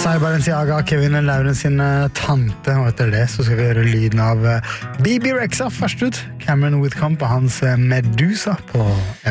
Sai Balenciaga, Kevin Lauren sin tante, og etter det så skal vi høre lyden av BB Rexha først ut. Cameron Whitcomb og hans Medusa på